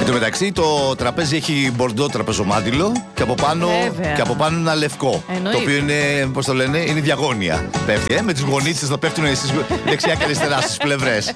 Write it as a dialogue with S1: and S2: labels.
S1: τω μεταξύ το τραπέζι έχει μπορντό τραπεζομάντιλο και από πάνω, ένα λευκό.
S2: Εννοείται.
S1: Το οποίο είναι, πώς το λένε, είναι διαγώνια. Πέφτει, με τις γονίτσες να πέφτουν δεξιά και αριστερά στις πλευρές.